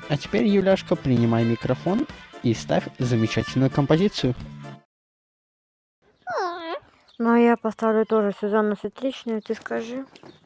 А теперь, Юляшка, принимай микрофон и ставь замечательную композицию. Ну, а я поставлю тоже Сюзанну Сетричную, ты скажи.